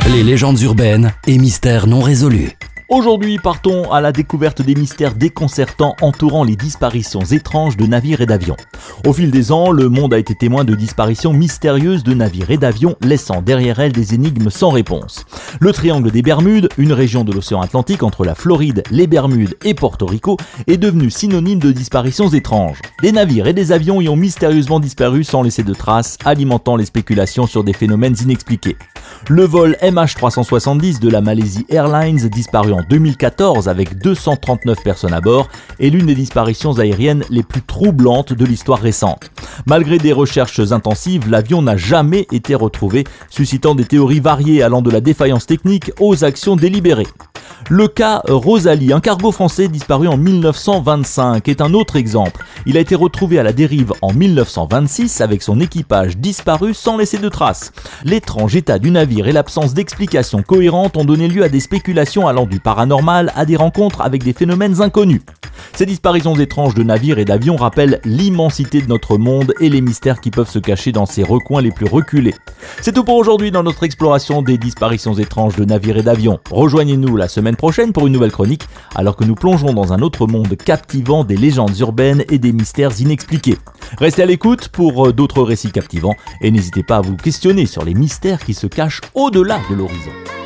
Les légendes urbaines et mystères non résolus. Aujourd'hui, partons à la découverte des mystères déconcertants entourant les disparitions étranges de navires et d'avions. Au fil des ans, le monde a été témoin de disparitions mystérieuses de navires et d'avions, laissant derrière elles des énigmes sans réponse. Le triangle des Bermudes, une région de l'océan Atlantique entre la Floride, les Bermudes et Porto Rico, est devenu synonyme de disparitions étranges. Des navires et des avions y ont mystérieusement disparu sans laisser de traces, alimentant les spéculations sur des phénomènes inexpliqués. Le vol MH370 de la Malaysia Airlines, disparu en 2014 avec 239 personnes à bord, est l'une des disparitions aériennes les plus troublantes de l'histoire récente. Malgré des recherches intensives, l'avion n'a jamais été retrouvé, suscitant des théories variées allant de la défaillance technique aux actions délibérées. Le cas Rosalie, un cargo français disparu en 1925, est un autre exemple. Il a été retrouvé à la dérive en 1926 avec son équipage disparu sans laisser de traces. L'étrange état du navire et l'absence d'explications cohérentes ont donné lieu à des spéculations allant du paranormal à des rencontres avec des phénomènes inconnus. Ces disparitions étranges de navires et d'avions rappellent l'immensité de notre monde et les mystères qui peuvent se cacher dans ses recoins les plus reculés. C'est tout pour aujourd'hui dans notre exploration des disparitions étranges de navires et d'avions. Rejoignez-nous la semaine prochaine pour une nouvelle chronique, alors que nous plongerons dans un autre monde captivant des légendes urbaines et des mystères inexpliqués. Restez à l'écoute pour d'autres récits captivants et n'hésitez pas à vous questionner sur les mystères qui se cachent au-delà de l'horizon.